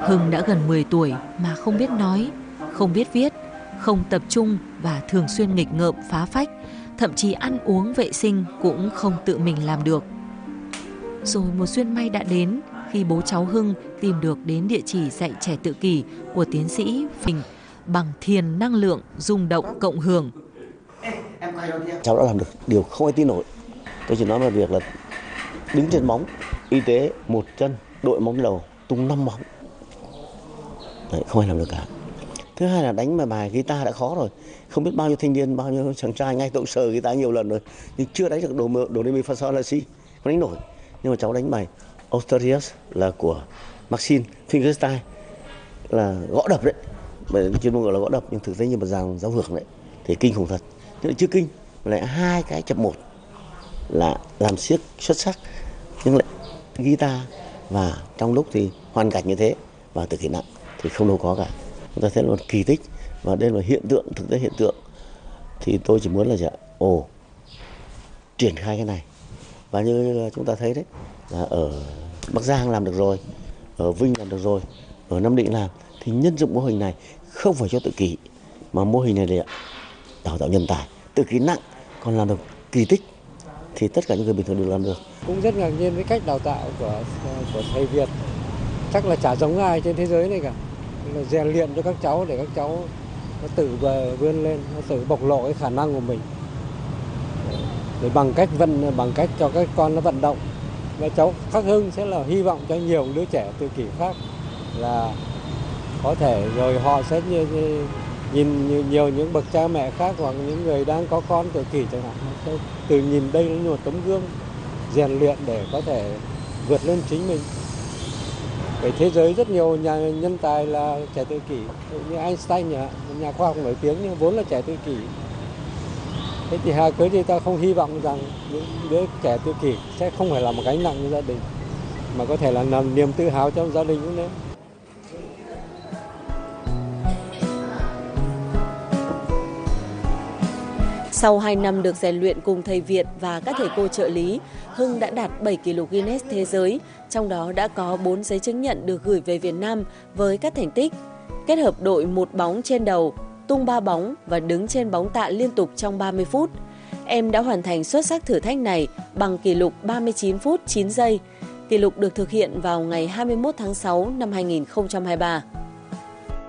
Hưng đã gần 10 tuổi mà không biết nói, không biết viết, không tập trung và thường xuyên nghịch ngợm phá phách, thậm chí ăn uống vệ sinh cũng không tự mình làm được. Rồi một duyên may đã đến khi bố cháu Hưng tìm được đến địa chỉ dạy trẻ tự kỷ của tiến sĩ Phình bằng thiền năng lượng rung động cộng hưởng. Cháu đã làm được điều không ai tin nổi. Tôi chỉ nói về việc là đứng trên móng, y tế một chân, đội móng đầu, tung 5 móng. Đấy, không ai làm được cả. Thứ hai là đánh bài guitar đã khó rồi. Không biết bao nhiêu thanh niên, bao nhiêu chàng trai ngay tôi sờ guitar nhiều lần rồi, nhưng chưa đánh được đồ rê mi fa sol la si, không đánh nổi. Nhưng mà cháu đánh bài Austerius là của Maxine Fingerstyle, là gõ đập đấy. Bởi chuyên môn gọi là gõ đập, nhưng thực tế như một dàn giáo hưởng đấy thì kinh khủng thật. Nhưng lại chưa kinh, mà lại 2 cái chập 1 là làm siếc xuất sắc, nhưng lại guitar và trong lúc thì hoàn cảnh như thế và thực hiện nặng thì không đâu có cả. Chúng ta thấy là một kỳ tích và đây là hiện tượng, thực tế hiện tượng. Thì tôi chỉ muốn là triển khai cái này. Và như chúng ta thấy đấy, là ở Bắc Giang làm được rồi, ở Vinh làm được rồi, ở Nam Định làm, thì nhân dụng mô hình này không phải cho tự kỷ, mà mô hình này để đào tạo nhân tài. Tự kỷ nặng còn làm được kỳ tích thì tất cả những người bình thường đều làm được. Cũng rất ngạc nhiên với cách đào tạo của thầy Việt, chắc là chả giống ai trên thế giới này cả. Là rèn luyện cho các cháu để các cháu nó tự vươn lên, nó tự bộc lộ cái khả năng của mình. Để bằng cách cho các con nó vận động. Và cháu Khắc Hưng sẽ là hy vọng cho nhiều đứa trẻ tự kỷ khác là có thể rồi họ sẽ nhìn nhiều những bậc cha mẹ khác hoặc những người đang có con tự kỷ chẳng hạn, từ nhìn đây là một tấm gương rèn luyện để có thể vượt lên chính mình. Cái thế giới rất nhiều nhà nhân tài là trẻ tự kỷ, như Einstein nhà khoa học nổi tiếng nhưng vốn là trẻ tự kỷ. Thế thì hà cớ thì ta không hy vọng rằng những đứa trẻ tự kỷ sẽ không phải là một gánh nặng cho gia đình, mà có thể là niềm tự hào trong gia đình cũng nên. Sau 2 năm được rèn luyện cùng thầy Việt và các thầy cô trợ lý, Hưng đã đạt 7 kỷ lục Guinness thế giới, trong đó đã có 4 giấy chứng nhận được gửi về Việt Nam với các thành tích kết hợp đội 1 bóng trên đầu, tung 3 bóng và đứng trên bóng tạ liên tục trong 30 phút. Em đã hoàn thành xuất sắc thử thách này bằng kỷ lục 39 phút 9 giây. Kỷ lục được thực hiện vào ngày 21 tháng 6 năm 2023.